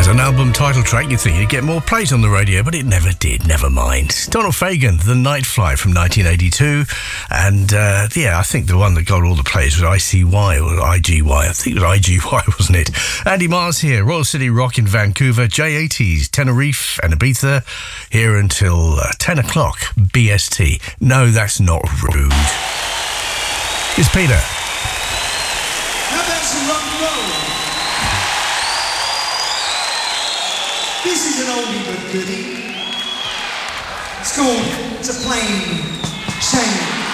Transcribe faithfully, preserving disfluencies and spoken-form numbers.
As an album title track, you'd think you'd get more plays on the radio, but it never did. Never mind. Donald Fagen, The Night Flight from nineteen eighty-two. And, uh, yeah, I think the one that got all the plays was I C Y or I G Y. I think it was I G Y, wasn't it? Andy Mars here, Royal City Rock in Vancouver, J eighties, Tenerife and Ibiza, here until uh, ten o'clock B S T. No, that's not rude. It's Peter. How about some rock and roll? This is an oldie but goodie. It's called It's a Plain Shame.